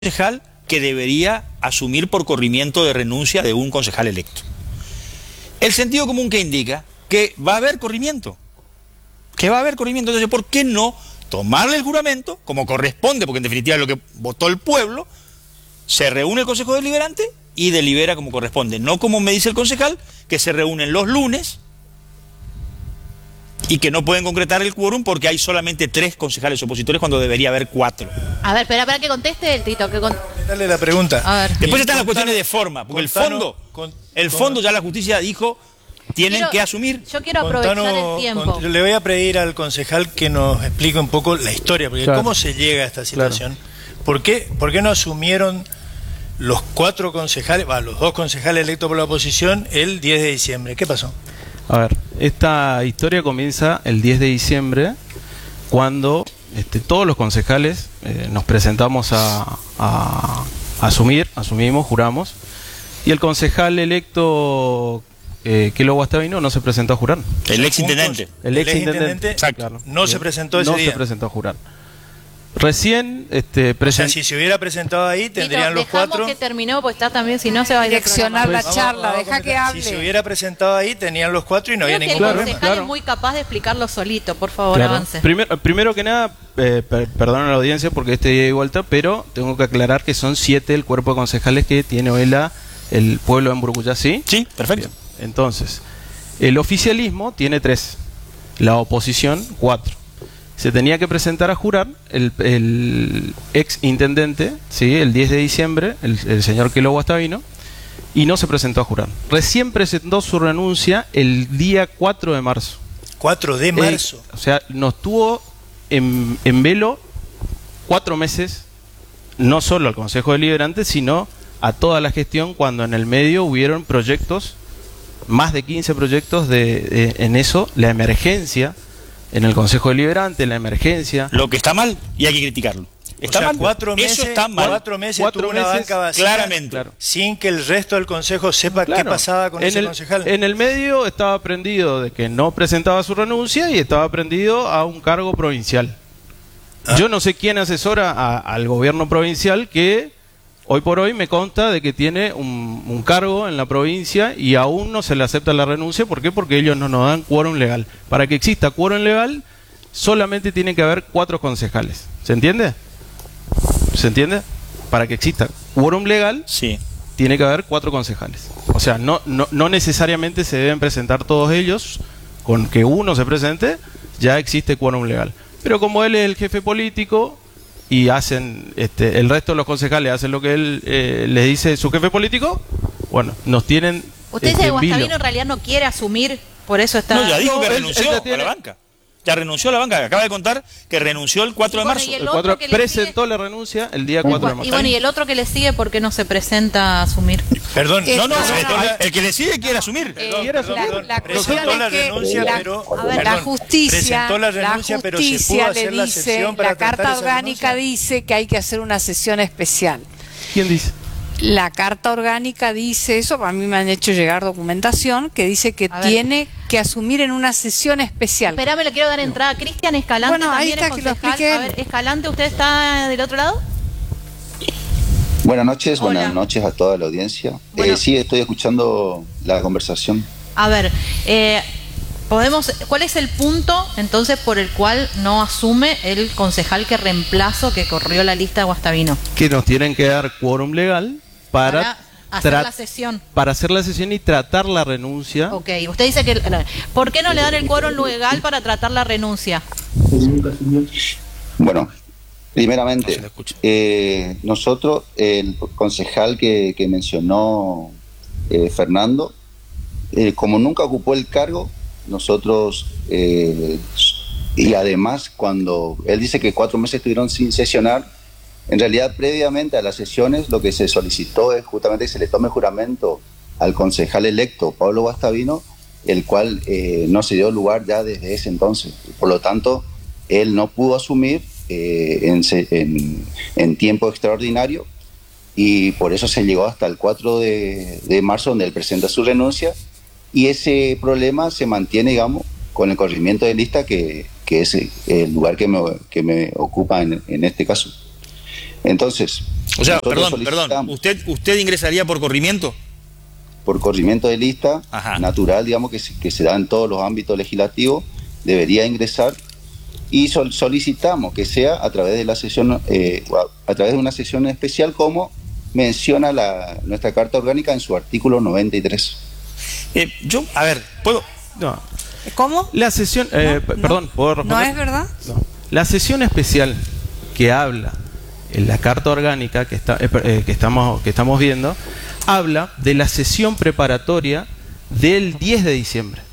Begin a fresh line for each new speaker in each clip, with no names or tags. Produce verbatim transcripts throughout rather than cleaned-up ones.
concejal que debería asumir por corrimiento de renuncia de un concejal electo. El sentido común que indica que va a haber corrimiento, que va a haber corrimiento, entonces ¿por qué no tomarle el juramento como corresponde? Porque en definitiva es lo que votó el pueblo, se reúne el Consejo Deliberante y delibera como corresponde, no como me dice el concejal, que se reúnen los lunes y que no pueden concretar el quórum porque hay solamente tres concejales opositores cuando debería haber cuatro.
A ver, espera, espera que conteste el Tito. Que con...
Dale la pregunta.
A ver.
Después están las cuestiones de forma, porque
Contano,
el fondo,
con,
el fondo ya la justicia dijo, tienen
Quiero,
que asumir.
Yo quiero aprovechar
Contano,
el tiempo.
Con, le voy a pedir al concejal que nos explique un poco la historia, porque claro, cómo se llega a esta situación. Claro. ¿Por qué, por qué no asumieron los cuatro concejales, bah, los dos concejales electos por la oposición el diez de diciembre? ¿Qué pasó?
A ver, esta historia comienza el diez de diciembre, cuando este, todos los concejales eh, nos presentamos a, a, a asumir, asumimos, juramos, y el concejal electo eh, Kelo Guastavino no se presentó a jurar.
El ex intendente.
El ex intendente,
claro, no se presentó ese
no
día.
No se presentó a jurar. Recién este,
o sea, si se hubiera presentado ahí, tendrían
Tito,
los cuatro.
que terminó, pues está también, si no se va a
direccionar la
vamos,
charla,
vamos,
deja que hable.
Si se hubiera presentado ahí, tenían los cuatro y no
Creo
había
que
ningún
el
problema.
concejal
claro.
es muy capaz de explicarlo solito, por favor,
claro.
avance.
Primero, primero que nada, eh, per, perdón a la audiencia porque este día hay vuelta, pero tengo que aclarar que son siete el cuerpo de concejales que tiene hoy la, el pueblo de Mburucuyá, ¿sí?
Sí, perfecto.
Bien. Entonces, el oficialismo tiene tres, la oposición cuatro. Se tenía que presentar a jurar el, el ex intendente, ¿sí? El diez de diciembre, el, el señor Kelo Guastavino, y no se presentó a jurar. Recién presentó su renuncia el día cuatro de marzo.
cuatro de marzo.
Eh, o sea, nos tuvo en, en velo cuatro meses, no solo al Consejo Deliberante, sino a toda la gestión, cuando en el medio hubieron proyectos, más de quince proyectos de, de en eso, la emergencia en el Consejo Deliberante, la emergencia.
Lo que está mal y hay que criticarlo. Está
o sea,
mal.
Cuatro meses,
Eso está mal.
Cuatro meses
Cuatro
tuvo una
meses,
banca vacía,
claramente.
Claro.
sin que el resto del Consejo sepa
Claro.
qué pasaba con
en
ese
el,
concejal.
En el medio estaba prendido de que no presentaba su renuncia y estaba prendido a un cargo provincial. Ah. Yo no sé quién asesora a, al gobierno provincial, que hoy por hoy me consta de que tiene un, un cargo en la provincia y aún no se le acepta la renuncia. ¿Por qué? Porque ellos no nos dan quórum legal. Para que exista quórum legal, solamente tiene que haber cuatro concejales. ¿Se entiende? ¿Se entiende? Para que exista quórum legal,
sí,
tiene que haber cuatro concejales. O sea, no, no, no necesariamente se deben presentar todos ellos. Con que uno se presente, ya existe quórum legal. Pero como él es el jefe político y hacen, este, el resto de los concejales hacen lo que él eh, les dice su jefe político, bueno, nos tienen.
Usted dice
este,
que Guastavino
vilo.
en realidad no quiere asumir, por eso está...
No, ya dijo que
No, él-
renunció
él ya tiene-
a la banca. Ya renunció a la banca. Acaba de contar que renunció el cuatro de
bueno,
marzo.
y el
El
otro
cuatro,
que le
presentó
sigue-
la renuncia el día cuatro de marzo.
Y bueno, y el otro que le sigue, ¿por qué no se presenta a asumir?
Perdón,
Eh,
No, no,
presentó
el,
la-
el que decide quiere asumir.
Eh,
Perdón,
quiere
perdón,
la,
perdón.
la
Presentó
cuestión
la
es que
renuncia,
la,
pero
a ver,
perdón,
la justicia,
presentó la renuncia,
la
pero se
justicia
pudo
le
hacer la
dice,
sesión para
la carta
tratar esa
orgánica
renuncia.
dice que hay que hacer una sesión especial.
¿Quién dice?
La carta orgánica dice eso, a mí me han hecho llegar documentación que dice que
A ver.
tiene que asumir en una sesión especial.
Esperame, le quiero dar entrada. Cristian Escalante
Bueno, ahí
también
está,
es
que lo
concejal.
explique
A
él.
ver, Escalante, ¿usted está del otro lado?
Buenas noches,
Hola.
buenas noches a toda la audiencia.
Bueno.
Eh, sí, estoy escuchando la conversación.
A ver, eh, podemos, ¿cuál es el punto entonces por el cual no asume el concejal que reemplazo que corrió la lista de Guastavino?
Que nos tienen que dar quórum legal para,
Para hacer
tra-
la sesión.
para hacer la sesión y tratar la renuncia.
Ok, usted dice que... ¿Por qué no le dan el quórum legal para tratar la renuncia?
Bueno,
No
primeramente,
se le escucha.
eh, nosotros, el concejal que, que mencionó eh, Fernando, eh, como nunca ocupó el cargo, nosotros, eh, y además cuando él dice que cuatro meses estuvieron sin sesionar, en realidad previamente a las sesiones lo que se solicitó es justamente que se le tome juramento al concejal electo Pablo Guastavino, el cual eh, no se dio lugar ya desde ese entonces. Por lo tanto, él no pudo asumir eh, en, en, en tiempo extraordinario y por eso se llegó hasta el cuatro de, de marzo, donde él presenta su renuncia, y ese problema se mantiene, digamos, con el corrimiento de lista, que, que es el lugar que me, que me ocupa en, en este caso. Entonces,
O sea,
Nosotros
perdón, perdón, ¿usted, ¿usted ingresaría por corrimiento?
Por corrimiento de lista,
Ajá.
natural, digamos, que se, que se da en todos los ámbitos legislativos, debería ingresar y sol, solicitamos que sea a través de la sesión, eh, a, a través de una sesión especial como menciona la, nuestra Carta Orgánica en su artículo noventa y tres.
Eh, yo, a ver, ¿puedo?
No.
¿Cómo?
La sesión, eh,
No, no.
perdón, ¿puedo responder?
¿No es verdad?
No. La sesión especial que habla en la Carta Orgánica que, está, eh, que, estamos, que estamos viendo, habla de la sesión preparatoria del diez de diciembre.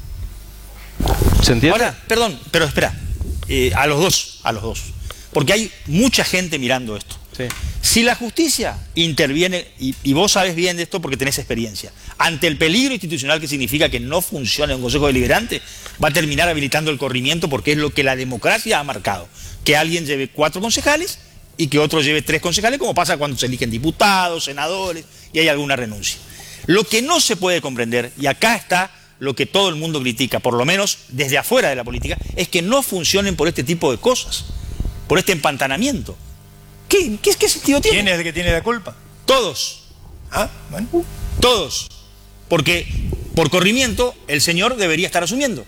¿Se entiende?
Ahora, perdón, pero espera, eh, a los dos, a los dos, porque hay mucha gente mirando esto.
Sí.
Si la justicia interviene, y, y vos sabés bien de esto porque tenés experiencia, ante el peligro institucional que significa que no funcione un Consejo Deliberante, va a terminar habilitando el corrimiento porque es lo que la democracia ha marcado. Que alguien lleve cuatro concejales y que otro lleve tres concejales, como pasa cuando se eligen diputados, senadores y hay alguna renuncia. Lo que no se puede comprender, y acá está lo que todo el mundo critica, por lo menos desde afuera de la política, es que no funcionen por este tipo de cosas, por este empantanamiento. ¿Qué, qué, qué sentido tiene?
¿Quién es el que tiene la culpa?
Todos.
Ah, bueno.
Todos. Porque por corrimiento el señor debería estar asumiendo.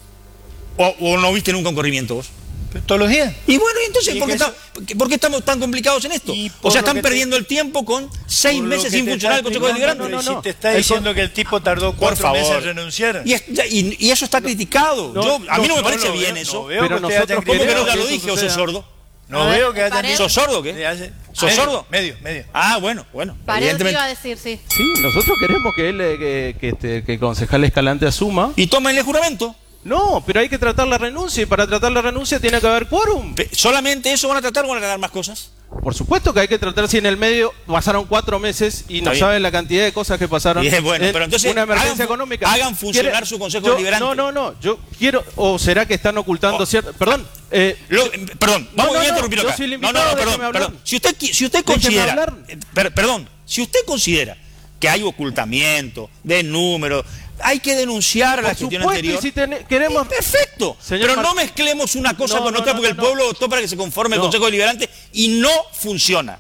¿O, o no viste nunca un corrimiento vos?
Pero todos los días.
Y bueno, entonces,
¿Y
¿por qué,
eso?
está, ¿por qué estamos tan complicados en esto?
Y
O
por
sea,
lo
están
que te-
perdiendo el tiempo con seis
Por lo
meses
que
sin
te
funcionar el
está
Consejo Deliberante.
explicando,
No, no, no.
Si te está
El
diciendo
con-
que el tipo tardó
Por
cuatro meses
favor.
en renunciar.
Y, es- y- y eso está criticado.
No,
Yo, a mí no, me
no
parece
lo
bien
veo,
eso.
no veo
Pero
que usted
nosotros
haya
¿Cómo que no
criticado
ya lo
eso
dije o soy
suceda.
sordo?
No
A ver,
veo que haya
Pared.
¿Sos sordo o qué?
de hace-
¿Sos
medio,
sordo?
Medio, medio.
Ah, bueno, bueno.
Paredes
Evidentemente.
iba a decir, sí.
Sí, nosotros queremos que él, eh, que, que, este, que el concejal Escalante asuma.
Y tómenle juramento.
No, pero hay que tratar la renuncia y para tratar la renuncia tiene que haber quórum.
Pe- ¿Solamente eso van a tratar o van a tratar más cosas?
Por supuesto que hay que tratar si en el medio pasaron cuatro meses y
Está
no
bien.
saben la cantidad de cosas que pasaron.
Bien, bueno,
en
pero entonces
una emergencia
hagan fu-
económica.
hagan funcionar
¿Quiere-
su Consejo
yo-
Deliberante.
No, no, no. Yo quiero. ¿O será que están ocultando
Oh.
cierto? Perdón. Eh,
Lo- perdón,
No,
vamos
no,
a
no,
interrumpir
yo
acá.
soy el
No, no,
invitado,
no, perdón,
déjeme hablar.
perdón. Si usted, qui- si usted
Déjeme
considera,
hablar.
eh, per- perdón, si usted considera que hay ocultamiento de números, hay que denunciar a la
por
gestión
supuesto,
anterior.
y si tene- queremos.
Eh, Perfecto,
Señor
pero
Mar-
no mezclemos una cosa
No,
con
no,
otra
no,
porque
no,
el
no.
pueblo votó para que se conforme
No.
el Consejo Deliberante y no funciona.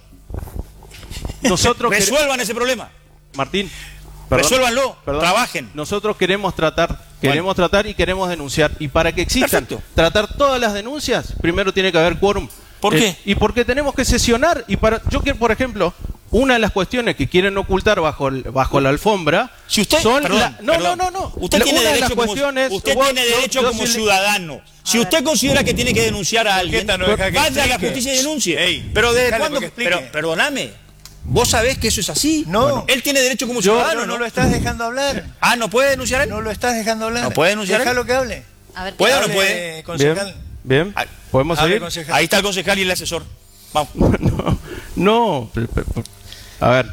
Nosotros quere-
Resuelvan ese problema.
Martín. perdón,
Resuélvanlo,
perdón.
trabajen.
Nosotros queremos tratar, queremos tratar y queremos denunciar. Y para que existan,
Perfecto.
tratar todas las denuncias, primero tiene que haber quórum.
¿Por
Eh,
qué?
y porque tenemos que sesionar. Y para, yo quiero, por ejemplo, una de las cuestiones que quieren ocultar bajo el- bajo la alfombra
Si usted,
son
perdón,
la- no,
perdón.
no, no, no.
Usted
La-
tiene
una de las
derecho como,
cuestiones-
usted
vos-
tiene
yo-
derecho
yo
como
soy-
ciudadano. Si usted considera que tiene que denunciar a alguien,
Jorqueta, no deja que
vaya a la
explique.
justicia y denuncie.
Ey,
pero desde
déjale
cuándo,
que explique.
pero perdóname, vos sabés que eso es así.
No. Bueno.
Él tiene derecho como
Yo
ciudadano,
no,
¿no?
no lo estás dejando hablar.
Ah, no puede denunciar él.
No lo estás dejando hablar.
¿No puede denunciar él?
Déjalo que hable.
A ver,
¿Puede o no
Hable,
puede?
concejal.
Bien, bien.
Ah,
¿Podemos
Hable,
seguir?
concejal.
Ahí está el concejal y el asesor. Vamos.
No, no. pero- pero- pero- A ver,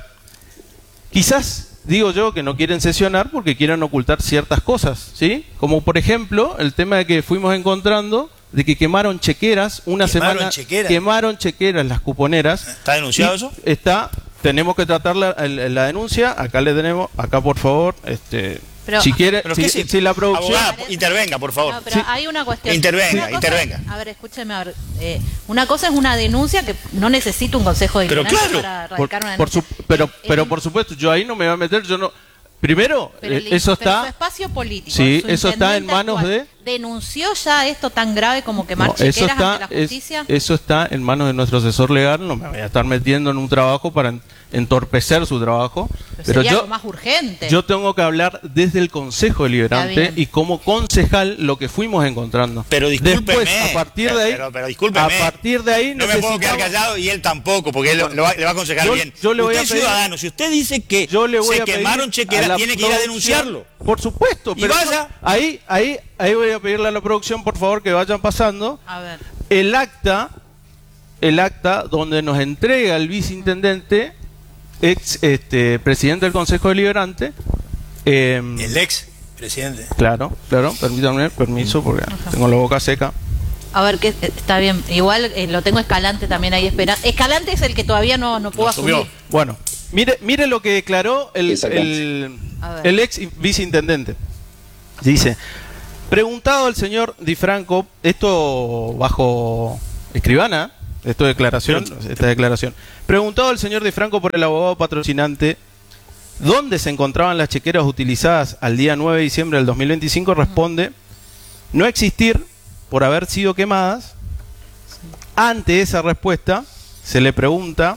quizás digo yo que no quieren sesionar porque quieren ocultar ciertas cosas, ¿sí? Como por ejemplo el tema de que fuimos encontrando de que quemaron chequeras una
¿Quemaron
semana.
chequeras?
Quemaron chequeras las cuponeras.
¿Está denunciado
Y
eso?
Está. Tenemos que tratar la, el- la denuncia. Acá le tenemos. Acá por favor. Este.
Pero-
si quiere,
Pero
si,
¿qué se-
si la producción.
Abogada, intervenga, por favor.
No, pero
Sí.
hay una cuestión.
Intervenga,
Una cosa-
intervenga.
A ver, escúcheme. A ver, eh, una cosa es una denuncia que no necesita un consejo de
Pero
deliberante
claro,
para
Por,
radicar una
por
denuncia.
su- pero,
El-
pero
el-
por supuesto, yo ahí no me voy a meter. Yo no. Primero,
pero el-
eh, eso
pero
está.
su espacio político.
Sí,
su
eso está en
intendente
manos
actual,
de-
¿Denunció ya esto tan grave como quemar
No, eso
chequeras
está,
ante la
es-
justicia?
eso está en manos de nuestro asesor legal. No me voy a estar metiendo en un trabajo para en- entorpecer su trabajo.
Pero
Pero
sería
yo,
algo más urgente.
yo tengo que hablar desde el Consejo
Está
Deliberante
bien.
y como concejal lo que fuimos encontrando.
Pero discúlpeme.
Después, a partir de ahí,
Pero, pero discúlpeme.
a partir de ahí
No me puedo quedar
necesitamos-
callado y él tampoco, porque él lo- lo va- le va a aconsejar
Yo-
bien.
yo le voy
usted
a
es
pedir-
ciudadano, si usted dice que
Yo le voy
se
a pedir
quemaron
a
chequeras,
la
tiene que ir a
producción-
denunciarlo.
Por supuesto,
Y
pero
vaya.
yo- ahí, ahí, ahí voy a pedirle a la producción, por favor, que vayan pasando
A ver.
el acta, el acta donde nos entrega el viceintendente, ex este, presidente del Consejo Deliberante. eh,
El ex presidente.
Claro, claro, permítanme, permiso, porque tengo la boca seca.
A ver, que eh, está bien. Igual eh, lo tengo Escalante también ahí esperando. Escalante es el que todavía no, no pudo
Lo subió.
asumir.
Bueno, mire, mire lo que declaró el,
Exactamente.
el,
A ver.
el ex viceintendente. Dice, preguntado al señor Di Franco, esto bajo escribana, Esto es declaración, esta declaración. Preguntado el señor Di Franco por el abogado patrocinante, ¿dónde se encontraban las chequeras utilizadas al día nueve de diciembre del dos mil veinticinco? Responde, no existir por haber sido quemadas. Ante esa respuesta, se le pregunta...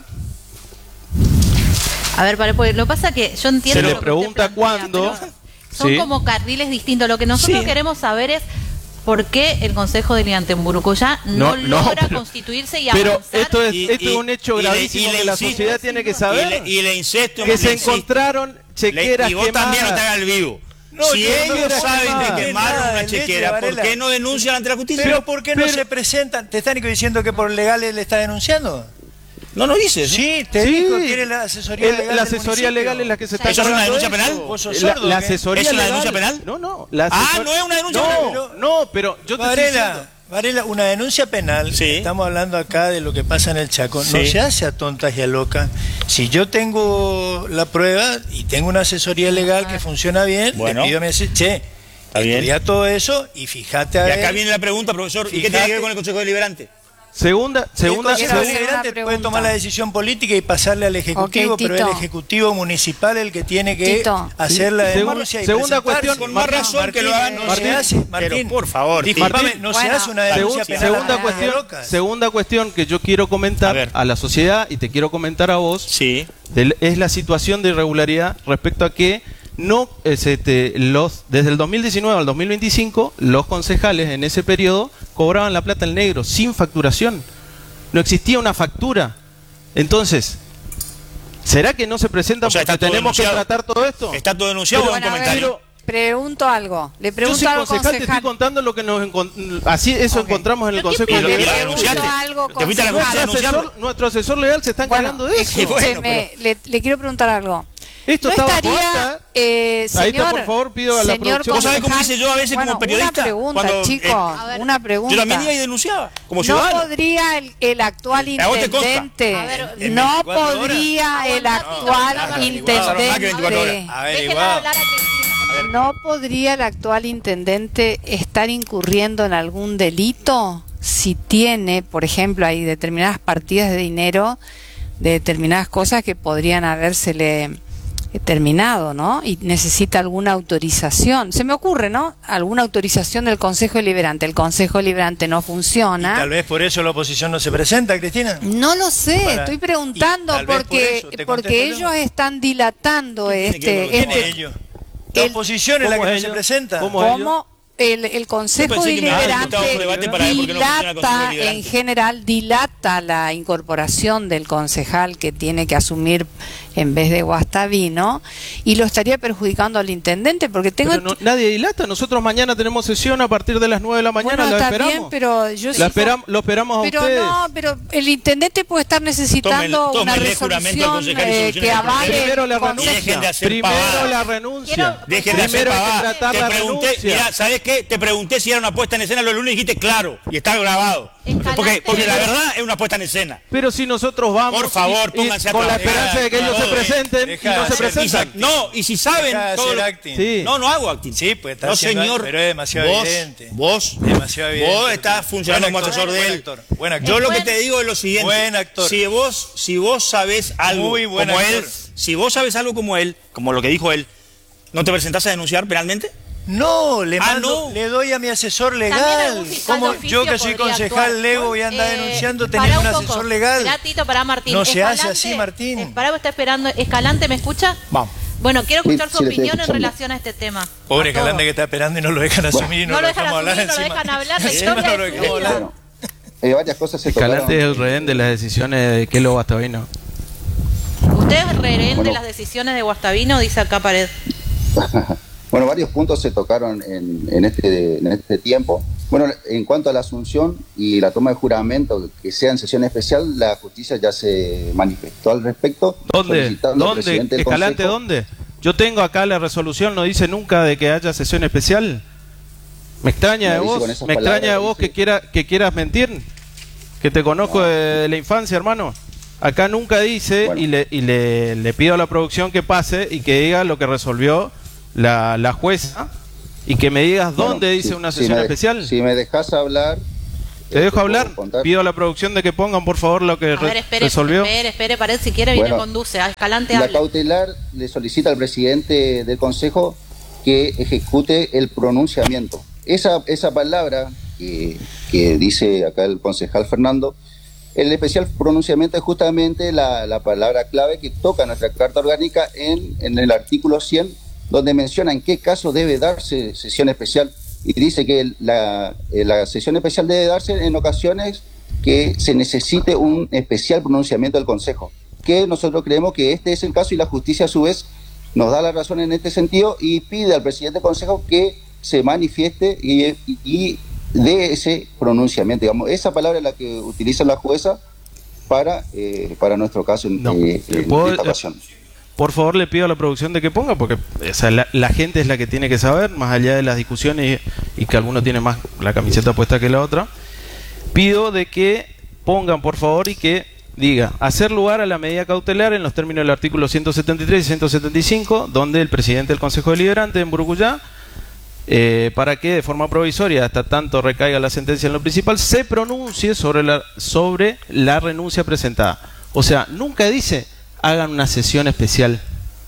A ver, para, porque lo que pasa que yo entiendo...
Se le
lo que
pregunta
usted plantea,
cuándo...
Son
¿sí?
como carriles distintos. Lo que nosotros
Sí.
queremos saber es por qué el Consejo Deliberante en Burucuyá no,
No, no,
logra
pero-
constituirse y
Pero
avanzar.
esto es,
Y-
esto es
y-
un hecho
y le-
gravísimo
y le
que la
insisto-
sociedad tiene que
Y
saber.
le, y le insisto,
que
le
se
insisto.
encontraron chequeras
Le- y vos también no te
quemadas.
hagas el vivo.
No,
si
yo no
ellos
me
saben
nada,
que quemaron
nada,
una
leche,
chequera, ¿por
Varela.
qué no denuncian ante la justicia?
Pero ¿por qué no
pero-
se presentan? ¿Te están diciendo que por legales le está denunciando?
no, no dice eso.
Sí, te
Sí.
dijo que eres la asesoría
El-
legal
la
del
asesoría
municipio.
legal es la que se está
¿Eso es una
encargando
denuncia
de
penal?
eso.
¿Vos sos
La,
sordo,
la
o qué?
asesoría
¿Es una
legal-
denuncia penal?
No, no. La
Ah,
asesor-
no es una denuncia
no,
penal.
Pero-
no, pero yo te estoy
Varela,
diciendo...
Varela, una denuncia penal,
Sí.
estamos hablando acá de lo que pasa en el Chaco, no
Sí.
se hace a tontas y a locas. Si yo tengo la prueba y tengo una asesoría legal que funciona bien,
Bueno.
le pido a mi ase- che,
Está bien.
estudia todo eso y fíjate a
Y
ver.
acá viene la pregunta, profesor, ¿y qué tiene
Fíjate.
que ver con el Consejo Deliberante?
Segunda, segunda,
El Consejo
Quiero hacer
segunda-
Deliberante
una
puede
pregunta.
tomar la decisión política y pasarle al Ejecutivo,
Ok,
pero es el
Tito.
Ejecutivo municipal el que tiene que
Tito.
hacer la
Segu-
denuncia y
segunda
presentarse.
cuestión,
Con más
Martín,
razón que lo hagan.
No
Martín,
se hace,
pero
Martín.
por favor,
Disculpame,
Martín.
no se
Bueno.
hace una
Segu-
denuncia penal.
segunda
a tontas y a
cuestión,
locas.
segunda cuestión que yo quiero comentar
A ver.
a la sociedad y te quiero comentar a vos,
Sí.
del- es la situación de irregularidad respecto a que no es, este, los desde el dos mil diecinueve al dos mil veinticinco los concejales en ese periodo cobraban la plata en negro sin facturación, no existía una factura. Entonces, ¿será que no se presentan
O sea,
porque
está todo
tenemos que
denunciado.
tratar todo esto?
¿Está todo denunciado o
Bueno,
un
a ver,
comentario?
pregunto algo. Le
Yo
pregunto
soy
al
concejal, te estoy
concejal.
contando lo que nos encon- así eso
Ok.
encontramos en el
¿Pero qué
Consejo
Y lo- y
Deliberante.
la
Le
denunciaste.
pregunto algo,
¿Te fuiste a la
concejal.
justicia a
Nuestro
denunciarlo?
asesor, nuestro asesor legal se está encargando
Bueno,
de eso.
escúcheme, le, le quiero preguntar algo.
Esto
¿No
está bajo
estaría,
acta.
eh,
Ahí está,
señor,
por favor, pido a la
señor
producción.
¿Vos sabés cómo
concejal?
hice yo a veces como
Bueno,
periodista?
Una pregunta,
Cuando,
chicos,
eh,
A ver,
una pregunta.
Yo también iba y denunciaba, como
¿No
ciudadano.
podría el, el actual
¿A vos te consta?
intendente,
A ver,
en
no
veinticuatro horas?
podría el
Aguantá,
actual
Tito,
no, no,
intendente,
más que veinticuatro horas.
Déjenla
Averiguado.
hablar a Cristina.
no podría el actual intendente estar incurriendo en algún delito si tiene, por ejemplo, hay determinadas partidas de dinero de determinadas cosas que podrían habérsele terminado, ¿no? Y necesita alguna autorización. Se me ocurre, ¿no? Alguna autorización del Consejo Deliberante. El Consejo Deliberante no funciona.
Tal vez por eso la oposición no se presenta, Cristina.
No lo sé,
Para-
estoy
y
preguntando
tal vez por
porque
eso, te
porque
contesto yo.
ellos están dilatando
tiene que ver
este,
con
¿Quién
este
es ellos? La
el-
oposición es la que
¿Cómo
no
es
se
ellos?
presenta.
¿Cómo?
cómo el, el Consejo
Yo pensé que me habían
Deliberante
invitado a un debate para ver por qué no funciona el Consejo
dilata,
Deliberante.
en general, dilata la incorporación del concejal que tiene que asumir en vez de Guastavino y lo estaría perjudicando al intendente porque tengo...
Pero no- nadie dilata. Nosotros mañana tenemos sesión a partir de las nueve de la mañana.
bueno,
la
está
esperamos.
bien, pero yo
La
sigo-
esperam- lo esperamos a
pero
ustedes.
no, pero el intendente puede estar necesitando
Tómenle-
una
tómenle juramento al
resolución
concejal y
eh,
solucionen
que
el
avale
problema.
Primero la
el consejo.
Y dejen de
renuncia.
hacer
Primero
pavadas.
la renuncia.
Quiero-
Dejen de hacer
Primero hay que
pavadas.
tratar
Te
la
pregunté,
renuncia.
mira, ¿sabes qué? Te pregunté si era una puesta en escena los lunes y dijiste claro, y está grabado.
Escalante.
Porque, porque la verdad es una puesta en escena.
Pero si nosotros vamos
Por favor,
y- y
pónganse a
con la
trabajar.
esperanza de que ellos se
Todo,
presenten
deja
y no
de
se
hacer
Y sa-
presentan.
no, y si saben
Deja de
todo
hacer
lo-
acting.
Sí.
No, no hago acting.
Sí, pues está
no,
haciendo-
señor.
pero es demasiado
vos,
evidente.
Vos,
Demasiado evidente.
vos estás funcionando
Buen
como
actor,
asesor de
buen
él.
actor, buen actor.
Yo lo que
Buen-
te digo es lo siguiente.
Buen actor.
Si vos, si vos sabés algo
Muy buen
como
actor.
él, si vos sabés algo como él, como lo que dijo él, ¿no te presentás a denunciar penalmente?
No, le
Ah,
mando,
no.
le doy a mi asesor
También
legal.
algún fiscal
Como
de oficio
yo que soy
podría
concejal
actuar.
lego voy a andar
Eh,
denunciando
pará
teniendo un
poco.
asesor legal.
Esperá, Tito, pará, Martín.
No se hace
Escalante-
así, Martín.
Esperá, está esperando. Escalante, ¿me escucha?
Vamos.
Bueno, quiero
Sí,
escuchar su
sí, le estoy
opinión en
escuchando.
relación a este tema.
Pobre
A todo.
Calante que está esperando y no lo dejan asumir y no,
No lo
lo
dejan
dejamos hablar
asumir, no lo
encima.
dejan hablar, la
Encima
historia
no lo
es
dejamos
suya.
hablar.
Bueno, eh, varias cosas se tocaron.
Escalante es el rehén de las decisiones de Kelo Guastavino.
Usted es rehén de
Bueno.
las decisiones de Guastavino, dice acá Pared.
Bueno, varios puntos se tocaron en, en, este, en este tiempo. Bueno, en cuanto a la asunción y la toma de juramento, que sea en sesión especial, la justicia ya se manifestó al respecto.
¿Dónde?
solicitando al
¿Dónde?
presidente del
Escalante,
Consejo-
¿dónde? Yo tengo acá la resolución, no dice nunca de que haya sesión especial. Me extraña de
No dice
vos,
con esas
me extraña de
palabras,
vos
dice.
que, quiera, que quieras mentir, que te conozco de, de la infancia, hermano. Acá nunca dice,
Bueno.
y, le, y le, le pido a la producción que pase y que diga lo que resolvió la, la jueza y que me digas
Bueno,
dónde dice
si-
una
si
sesión
me de-
especial.
Si me dejas hablar,
Te dejo hablar, pido a la producción de que pongan por favor lo que
a ver, espere,
resolvió.
Espere, espere, parece, si quiere viene, bueno, conduce, a Escalante
La
habla.
cautelar le solicita al presidente del Consejo que ejecute el pronunciamiento. Esa, esa palabra que, que dice acá el concejal Fernando, el especial pronunciamiento es justamente la, la palabra clave que toca nuestra Carta Orgánica en, en el artículo cien, donde menciona en qué caso debe darse sesión especial. Y dice que la, la sesión especial debe darse en ocasiones que se necesite un especial pronunciamiento del Consejo, que nosotros creemos que este es el caso y la justicia a su vez nos da la razón en este sentido y pide al presidente del Consejo que se manifieste y, y, y dé ese pronunciamiento. Digamos, esa palabra es la que utiliza la jueza para, eh, para nuestro caso en,
no,
eh, en
¿puedo,
esta ocasión.
Por favor, le pido a la producción de que ponga, porque o sea, la, la gente es la que tiene que saber, más allá de las discusiones y, y que alguno tiene más la camiseta puesta que la otra. Pido de que pongan, por favor, y que diga, hacer lugar a la medida cautelar en los términos del artículo ciento setenta y tres y ciento setenta y cinco, donde el presidente del Consejo Deliberante en Burucuyá, eh, para que de forma provisoria, hasta tanto recaiga la sentencia en lo principal, se pronuncie sobre la, sobre la renuncia presentada. O sea, nunca dice hagan una sesión especial.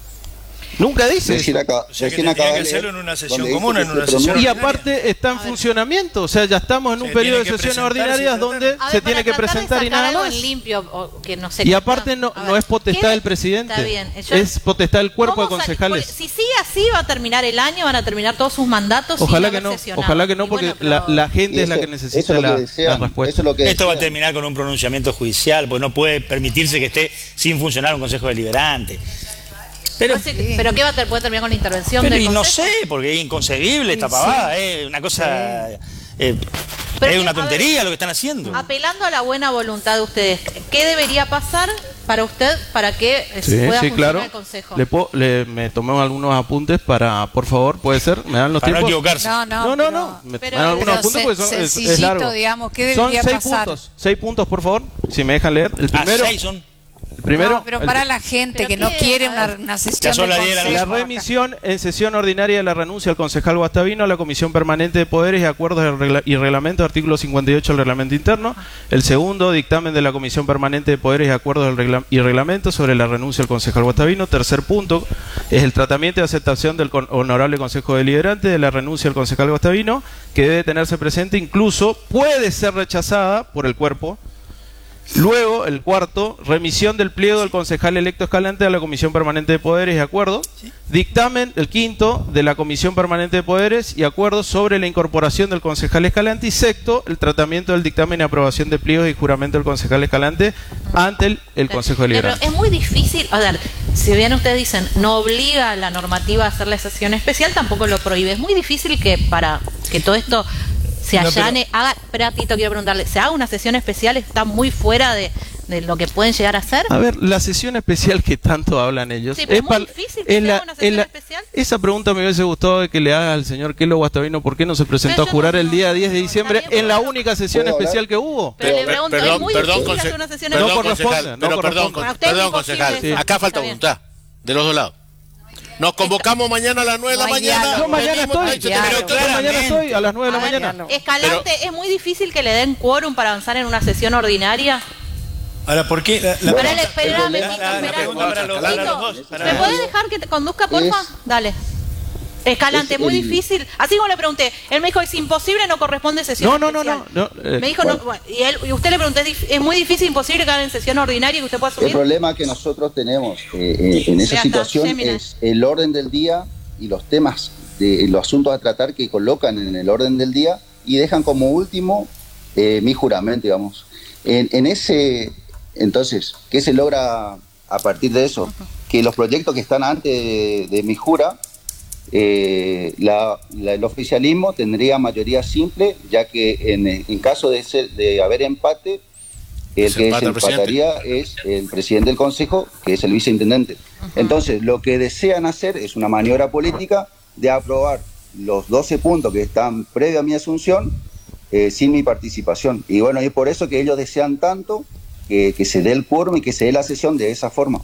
Nunca dice.
Decir acá,
o sea, que tendría que hacerlo en una sesión común, en una sesión
y
ordinaria.
aparte está en funcionamiento, o sea, ya estamos en un
se
periodo de
tiene que
sesiones
presentar,
ordinarias
sí,
donde
A ver,
se tiene que
para tratar de
presentar y
sacar
nada
algo
más.
en limpio, o que no sé
Y
qué-
aparte no,
a
no
ver,
es potestad
¿qué-
del presidente,
Está bien. Yo-
es potestad del cuerpo de
¿Cómo sale-
concejales.
por- si sigue así va a terminar el año, van a terminar todos sus mandatos.
Ojalá
sin
que
haber
no,
sesionado.
ojalá que no,
Y
porque
bueno,
la,
pero-
la gente
Y
es la
eso-
que
eso
necesita
es lo que
la,
desean,
la respuesta.
eso es lo que
Esto va a
desean.
terminar con un pronunciamiento judicial, porque no puede permitirse que esté sin funcionar un Consejo Deliberante. Pero,
Pero, pero ¿qué va a ter- puede terminar con la intervención
pero
del
y no
Consejo?
sé, porque es inconcebible esta pavada, es una cosa... eh,
Pero
es
que-
una
a ver,
tontería lo que están haciendo.
Apelando a la buena voluntad de ustedes, ¿qué debería pasar para usted para que eh,
Sí,
pueda
sí,
funcionar
claro.
el Consejo?
Le, puedo- le- me tomé algunos apuntes para, por favor, puede ser, me dan los
Para no
tiempos.
equivocarse.
No, no,
No, no,
pero-
no. Me
pero-
dan algunos
pero
apuntes porque son,
se-
es, es
sencillito,
largo.
digamos, ¿qué
son
debería
seis
pasar?
puntos. Seis puntos, por favor, si me dejan leer. El
Ah,
primero,
seis son.
el primero
No, pero
el-
para la gente
¿Pero
que no
qué?
quiere
A
una,
ver.
una
Ya
sesión
son
del
las diez de la
Consejo.
la remisión en sesión ordinaria de la renuncia al concejal Guastavino a la Comisión Permanente de Poderes y Acuerdos del regla- y Reglamentos, artículo cincuenta y ocho del Reglamento Interno. El segundo, dictamen de la Comisión Permanente de Poderes y Acuerdos del regla- y Reglamentos sobre la renuncia al concejal Guastavino. Tercer punto, es el tratamiento y aceptación del con- Honorable Consejo Deliberante de la renuncia al concejal Guastavino, que debe tenerse presente, incluso puede ser rechazada por el cuerpo. Luego, el cuarto, remisión del pliego del concejal electo Escalante a la Comisión Permanente de Poderes y Acuerdos. Dictamen, el quinto, de la Comisión Permanente de Poderes y Acuerdos sobre la incorporación del concejal Escalante. Y sexto, el tratamiento del dictamen y aprobación de pliegos y juramento del concejal Escalante ante el, el Consejo
Pero
Deliberante.
es muy difícil, a ver, si bien ustedes dicen no obliga a la normativa a hacer la sesión especial, tampoco lo prohíbe. Es muy difícil que para que todo esto se
No,
allane, haga, espera, Tito, quiero preguntarle, ¿se haga una sesión especial? ¿Está muy fuera de, de lo que pueden llegar a hacer?
A ver, la sesión especial que tanto hablan ellos.
Sí, pero es muy
pal-
difícil que
es
se
la-
haga una sesión
es la-
especial.
Esa pregunta me hubiese gustado de que le haga al señor Kelo Guastavino por qué no se presentó
Pero
a
yo
jurar
no-
el día diez de
no,
diciembre
está bien,
en la
pero-
única sesión
¿Puedo hablar?
especial que hubo.
Pero le
Per-
pregunto,
perdón,
es muy
perdón,
difícil
conse-
hacer una sesión
perdón,
No
especial.
corresponde,
concejal,
no
pero perdón,
corresponde.
con-
Para usted es
perdón,
imposible
concejal.
eso.
Acá falta
Está bien.
voluntad de los dos lados. Nos convocamos mañana a las nueve de la
No hay
mañana.
diálogo.
Yo mañana
venimos,
estoy,
ahí se
Pero
terminó
yo
todo.
mañana
claramente.
estoy a las nueve de la
A ver,
mañana.
Escalante, ¿es muy difícil que le den quórum para avanzar en una sesión ordinaria?
Ahora, ¿por qué? La, la
Pará,
pregunta-
espera,
la-
me
la-
Tito,
la
espera.
pregunta para los, para los dos. para
¿Me
los
puede
dos.
dejar que te conduzca, porfa?
Es-
Dale. Escalante,
es
muy
el-
difícil. Así como le pregunté, él me dijo, es imposible, no corresponde sesión
No, no, no,
especial.
no. no, eh,
Me dijo, no, bueno, y, él, y usted le preguntó, es, dif- es muy difícil, imposible que hagan en sesión ordinaria y que usted pueda
El
subir.
problema que nosotros tenemos eh, eh, en esa
Ya está,
situación
Gemini.
es el orden del día y los temas, de los asuntos a tratar que colocan en el orden del día y dejan como último eh, mi juramento, digamos. En, en ese, entonces, ¿qué se logra a partir de eso? Que los proyectos que están antes de, de mi jura, eh, la- la- el oficialismo tendría mayoría simple, ya que en, en caso de, ser, de haber empate, el
Se
que
empata
se
el presidente.
empataría es el presidente del Consejo, que es el viceintendente. Entonces, lo que desean hacer es una maniobra política de aprobar los doce puntos que están previo a mi asunción eh, sin mi participación. Y bueno, es por eso que ellos desean tanto que, que se dé el quórum y que se dé la sesión de esa forma.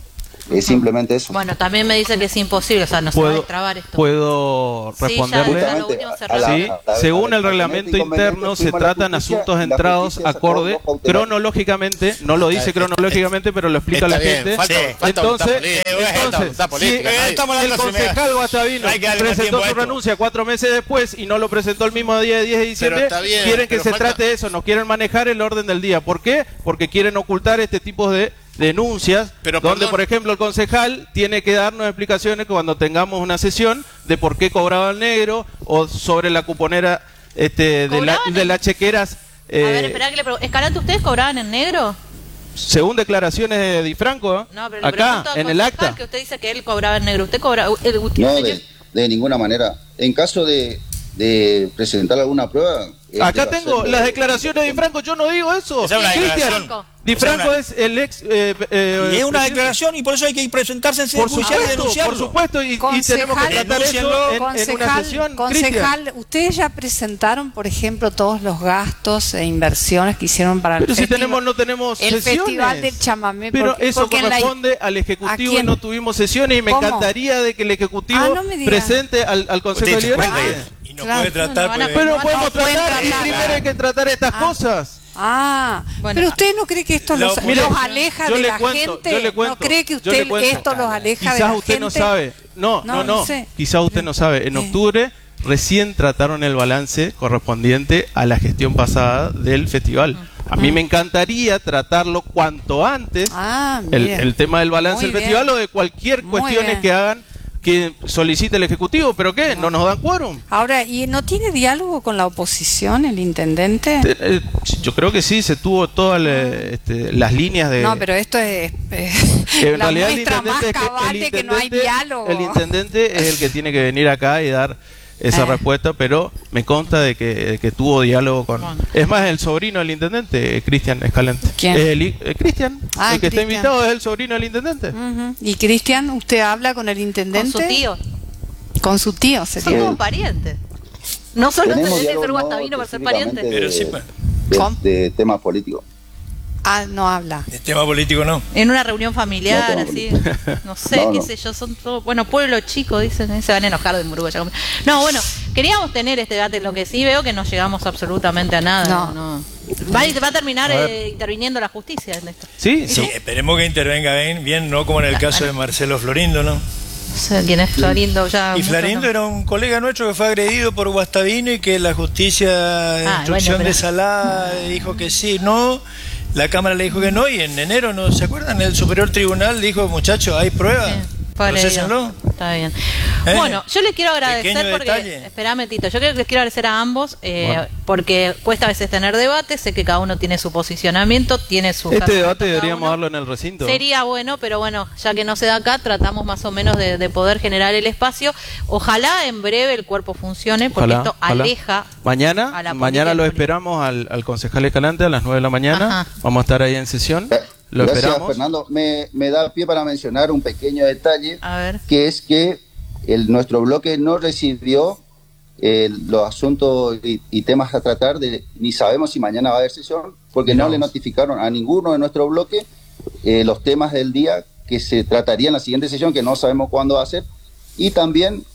Es simplemente eso.
Bueno, también me dice que es imposible, o sea, no se va a destrabar esto.
¿Puedo responderle?
Sí, ya, lo último,
sí, la, la, según la, el reglamento interno se tratan asuntos entrados acorde cronológicamente, no lo dice cronológicamente, pero lo explica la
bien,
gente.
Falta, falta
entonces, entonces política, si el concejal Guastavino presentó su renuncia cuatro meses después y no lo presentó el mismo día de diez de diciembre, bien, quieren que se falta... trate eso, no quieren manejar el orden del día. ¿Por qué? Porque quieren ocultar este tipo de denuncias, pero, donde perdón. por ejemplo el concejal tiene que darnos explicaciones cuando tengamos una sesión de por qué cobraba el negro o sobre la cuponera este, de, la, de las chequeras.
Eh, a ver, esperá que le pregunto. Escalante, ¿ustedes cobraban en negro?
Según declaraciones de Di Franco, ¿eh?
No, pero
acá en el acta.
Que usted dice que él cobraba en negro. ¿Usted cobra? El, usted,
no, de, de ninguna manera. En caso de, de presentar alguna prueba.
Acá tengo las declaraciones de Di Franco, yo no digo eso.
Esa es una
Cristian, Di Franco es el ex... Eh, eh,
y es una declaración y por eso hay que presentarse en sede judicial y denunciarlo.
Por supuesto, y, y tenemos que tratar eso en,
concejal,
en una sesión.
Concejal, ¿ustedes ya presentaron, por ejemplo, todos los gastos e inversiones que hicieron para el
Pero
festival?
si tenemos, no tenemos
el
sesiones.
Festival del Chamamé.
Pero
porque,
eso
porque
corresponde
la...
al Ejecutivo y no tuvimos sesiones y me ¿Cómo? encantaría de que el Ejecutivo ah, no presente al, al Consejo de Libertad.
Y no claro, puede tratar...
No, no
pues,
pero no
no
podemos
tratar,
tratar, y primero hay que tratar estas ah. cosas.
Ah, bueno, pero usted no cree que esto los,
mire,
los aleja de la
cuento,
gente.
Yo le cuento,
¿No cree que usted esto los aleja
Quizás
de la gente?
Quizás usted no sabe. No, no, no. no.
Sé.
Quizás usted no sabe. En octubre recién trataron el balance correspondiente a la gestión pasada del festival. A mí me encantaría tratarlo cuanto antes,
ah,
el, el tema del balance
Muy
del festival
bien.
o de cualquier cuestión que hagan que solicite el Ejecutivo, pero ¿qué? ¿No nos dan quórum?
Ahora, ¿y no tiene diálogo con la oposición el intendente?
Eh, eh, yo creo que sí, se tuvo todas le, este, las líneas de...
No, pero esto es eh,
en
la
realidad
muestra
el
más
intendente
cabal de que no hay diálogo.
El intendente es el que tiene que venir acá y dar esa eh. respuesta, pero me consta de que, de que tuvo diálogo con... Bueno. Es más, el sobrino del intendente, Cristian Escalante.
¿Quién?
Eh, eh, Cristian,
ah,
el que
Cristian.
está invitado es el sobrino del intendente.
Uh-huh. ¿Y Cristian, usted habla con el intendente?
Con su tío.
Con su tío, sería.
Son todos parientes. No solo tenés que ser Guastavino
no,
para ser pariente.
De,
pero sí,
de, de temas políticos.
Ah, no habla.
El tema político no.
En una reunión familiar,
no,
así. No sé,
no,
qué
no.
sé yo, son todos. Bueno, pueblo chico, dicen, ¿eh? Se van a enojar de Murugua. No, bueno, queríamos tener este debate. Lo que sí veo que no llegamos absolutamente a nada. No. no. Va, va a terminar a eh, interviniendo la justicia en esto.
Sí,
sí, esperemos que intervenga bien, bien, no como en el caso de Marcelo Florindo, ¿no?
No sé quién es Florindo ya.
Y Florindo no. era un colega nuestro que fue agredido por Guastavino y que la justicia de ah, instrucción bueno, pero... de Salá dijo que sí, no. La Cámara le dijo que no y en enero, ¿no se acuerdan? El Superior Tribunal dijo, muchachos, ¿hay pruebas? Sí. Procesenlo.
Está bien. ¿Eh? Bueno, yo les quiero agradecer
Pequeño
porque,
detalle.
Esperame, Tito, yo creo que les quiero agradecer a ambos eh, bueno. porque cuesta a veces tener debate, sé que cada uno tiene su posicionamiento, tiene su...
Este debate deberíamos darlo en el recinto.
Sería bueno, pero bueno, ya que no se da acá, tratamos más o menos de, de poder generar el espacio. Ojalá en breve el cuerpo funcione, porque ojalá, esto ojalá. aleja...
Mañana,
a la
mañana lo esperamos al, al concejal Escalante a las nueve de la mañana, Ajá. vamos a estar ahí en sesión. Lo
Gracias,
esperamos.
Fernando. Me, me da pie para mencionar un pequeño detalle,
a ver.
que es que el, nuestro bloque no recibió eh, los asuntos y, y temas a tratar, de, ni sabemos si mañana va a haber sesión, porque no, no le notificaron a ninguno de nuestro bloque eh, los temas del día que se trataría en la siguiente sesión, que no sabemos cuándo va a ser, y también...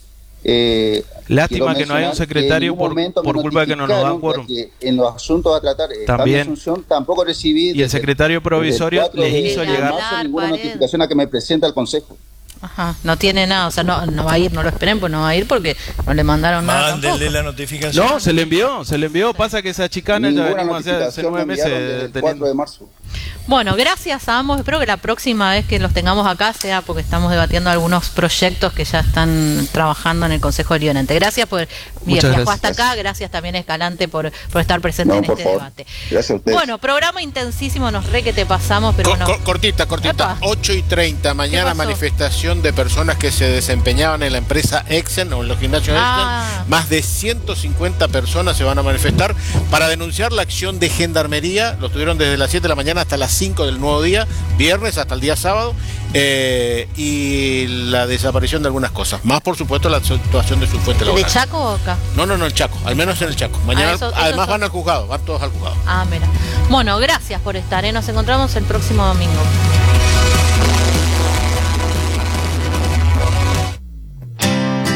Eh,
Lástima que no hay un secretario por, por culpa de que no nos dan quórum.
En los asuntos a tratar,
también
Asunción, tampoco recibí.
Y el secretario provisorio les hizo
de,
llegar.
No hace ninguna notificación a que me presente al Consejo.
Ajá, no tiene nada, o sea, no, no va a ir, no lo esperen, pues no va a ir porque no le mandaron nada.
Mándenle la notificación.
No, se le envió, se le envió. Pasa que esa chicana ya venimos hace nueve meses.
El cuatro de marzo.
Bueno, gracias a ambos. Espero que la próxima vez que los tengamos acá sea porque estamos debatiendo algunos proyectos que ya están trabajando en el Consejo Deliberante. Gracias por viajar hasta acá. Gracias también a Escalante por, por estar presente no, en este favor. debate.
Gracias a ustedes.
Bueno, programa intensísimo, nos re que te pasamos, pero
Cor,
bueno.
Cortita, cortita. Epa. ocho y treinta, mañana manifestación de personas que se desempeñaban en la empresa Exxon o en los gimnasios
ah.
Exxon. Más de ciento cincuenta personas se van a manifestar para denunciar la acción de gendarmería. Lo tuvieron desde las siete de la mañana hasta las cinco del nuevo día, viernes hasta el día sábado, eh, y la desaparición de algunas cosas. Más, por supuesto, la situación de su fuente laboral.
¿De Chaco o acá?
No, no, no, el Chaco, al menos en el Chaco. Mañana, ah, eso, además eso van al juzgado, van todos al juzgado.
Ah, mira. Bueno, gracias por estar, ¿eh? Nos encontramos el próximo domingo.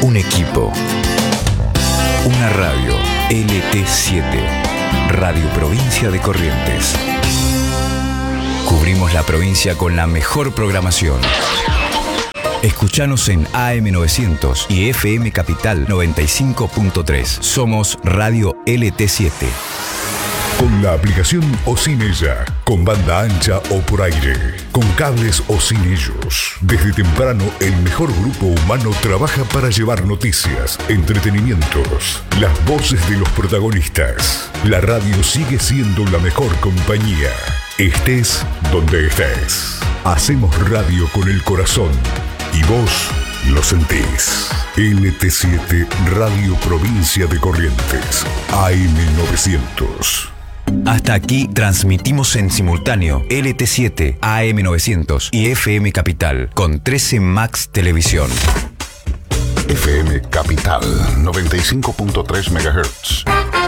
Un equipo. Una radio. L T siete. Radio Provincia de Corrientes. Cubrimos la provincia con la mejor programación. Escuchanos en A M novecientos y F M Capital noventa y cinco punto tres. Somos Radio L T siete.
Con la aplicación o sin ella, con banda ancha o por aire, con cables o sin ellos. Desde temprano, el mejor grupo humano trabaja para llevar noticias, entretenimientos, las voces de los protagonistas. La radio sigue siendo la mejor compañía. Estés donde estés. Hacemos radio con el corazón y vos lo sentís. L T siete Radio Provincia de Corrientes, A M novecientos.
Hasta aquí transmitimos en simultáneo L T siete, A M novecientos y F M Capital con trece Max Televisión.
F M Capital noventa y cinco punto tres megahertz.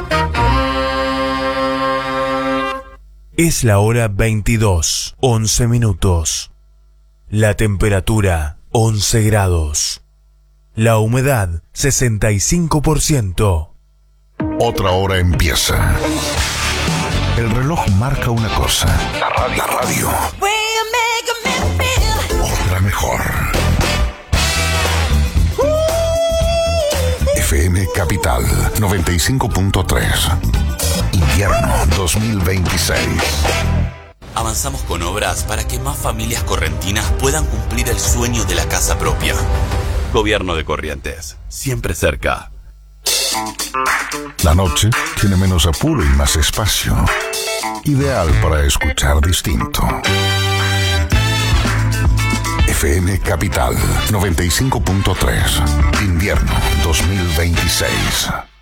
Es la hora veintidós, once minutos. La temperatura once grados. La humedad sesenta y cinco por ciento.
Otra hora empieza. El reloj marca una cosa. La radio. La radio. Otra mejor. F M Capital noventa y cinco punto tres. Invierno dos mil veintiséis.
Avanzamos con obras para que más familias correntinas puedan cumplir el sueño de la casa propia. Gobierno de Corrientes, siempre cerca.
La noche tiene menos apuro y más espacio. Ideal para escuchar distinto. F M Capital noventa y cinco punto tres. Invierno dos mil veintiséis.